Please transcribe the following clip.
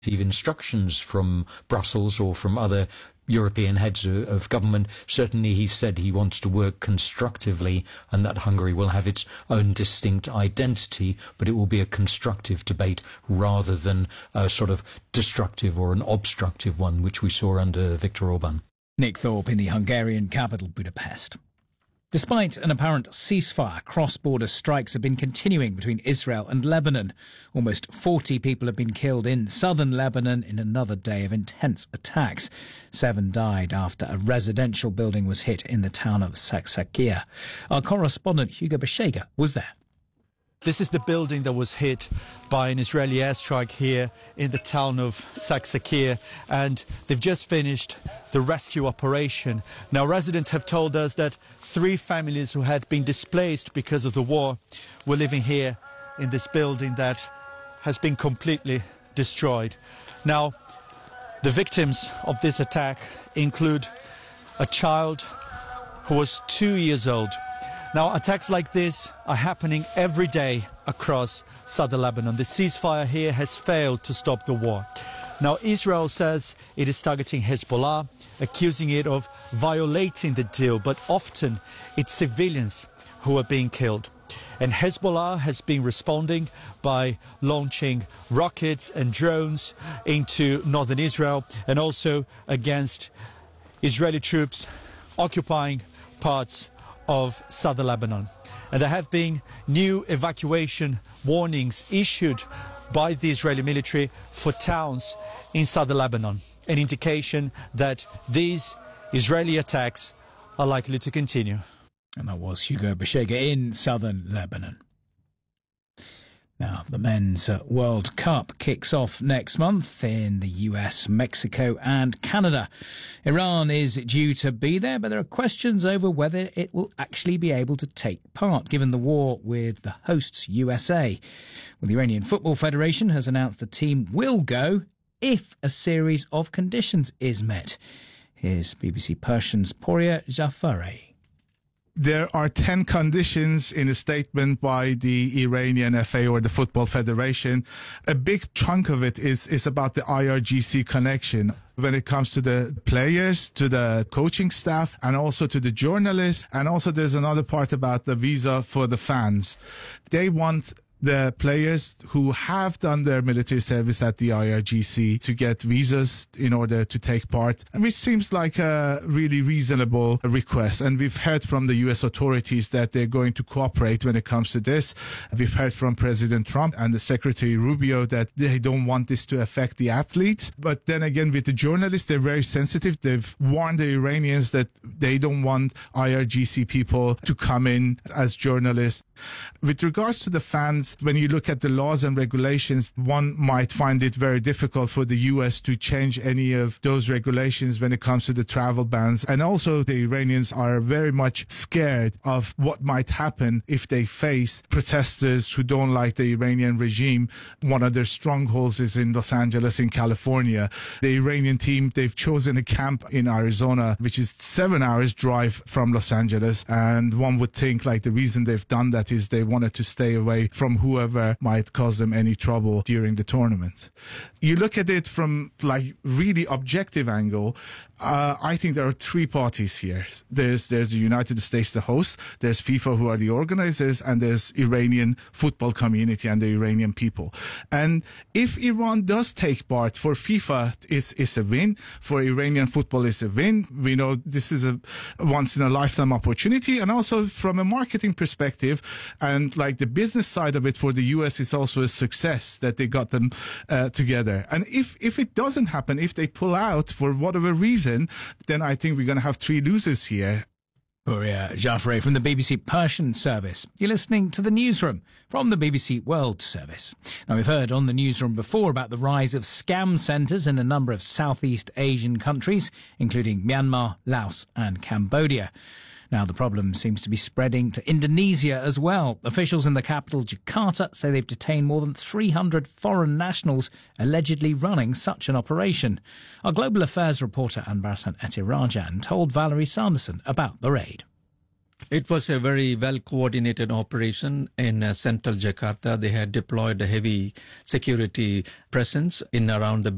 instructions from Brussels or from other European heads of government. Certainly he said he wants to work constructively and that Hungary will have its own distinct identity, but it will be a constructive debate rather than a sort of destructive or an obstructive one, which we saw under Viktor Orban. Nick Thorpe in the Hungarian capital, Budapest. Despite an apparent ceasefire, cross-border strikes have been continuing between Israel and Lebanon. Almost 40 people have been killed in southern Lebanon in another day of intense attacks. 7 died after a residential building was hit in the town of Saksakia. Our correspondent Hugo Beshega was there. This is the building that was hit by an Israeli airstrike here in the town of Saksakia, and they've just finished the rescue operation. Now, residents have told us that 3 families who had been displaced because of the war were living here in this building that has been completely destroyed. Now, the victims of this attack include a child who was 2 years old. Now, attacks like this are happening every day across southern Lebanon. The ceasefire here has failed to stop the war. Now, Israel says it is targeting Hezbollah, accusing it of violating the deal, but often it's civilians who are being killed. And Hezbollah has been responding by launching rockets and drones into northern Israel and also against Israeli troops occupying parts of southern Lebanon. And there have been new evacuation warnings issued by the Israeli military for towns in southern Lebanon, an indication that these Israeli attacks are likely to continue. And that was Hugo Beshega in southern Lebanon. Now, the Men's World Cup kicks off next month in the US, Mexico and Canada. Iran is due to be there, but there are questions over whether it will actually be able to take part, given the war with the hosts USA. Well, the Iranian Football Federation has announced the team will go if a series of conditions is met. Here's BBC Persian's Poria Jafari. There are 10 conditions in a statement by the Iranian FA or the Football Federation. A big chunk of it is about the IRGC connection when it comes to the players, to the coaching staff, and also to the journalists. And also there's another part about the visa for the fans. They want the players who have done their military service at the IRGC to get visas in order to take part, which seems like a really reasonable request. And we've heard from the US authorities that they're going to cooperate when it comes to this. We've heard from President Trump and the Secretary Rubio that they don't want this to affect the athletes. But then again, with the journalists, they're very sensitive. They've warned the Iranians that they don't want IRGC people to come in as journalists. With regards to the fans, when you look at the laws and regulations, one might find it very difficult for the US to change any of those regulations when it comes to the travel bans. And also the Iranians are very much scared of what might happen if they face protesters who don't like the Iranian regime. One of their strongholds is in Los Angeles, in California. The Iranian team, they've chosen a camp in Arizona, which is 7 hours drive from Los Angeles. And one would think like the reason they've done that is they wanted to stay away from whoever might cause them any trouble during the tournament. You look at it from like really objective angle, I think there are 3 parties here. There's the United States, the host, there's FIFA who are the organizers, and there's Iranian football community and the Iranian people. And if Iran does take part, for FIFA is a win, for Iranian football is a win. We know this is a once in a lifetime opportunity, and also from a marketing perspective and like the business side of it for the US is also a success that they got them together. And if it doesn't happen, if they pull out for whatever reason, then I think we're going to have 3 losers here. Poria Jafari from the BBC Persian Service. You're listening to The Newsroom from the BBC World Service. Now, we've heard on The Newsroom before about the rise of scam centres in a number of Southeast Asian countries, including Myanmar, Laos and Cambodia. Now, the problem seems to be spreading to Indonesia as well. Officials in the capital, Jakarta, say they've detained more than 300 foreign nationals allegedly running such an operation. Our global affairs reporter Anbarasan Etirajan told Valerie Sanderson about the raid. It was a very well-coordinated operation in central Jakarta. They had deployed a heavy security presence in around the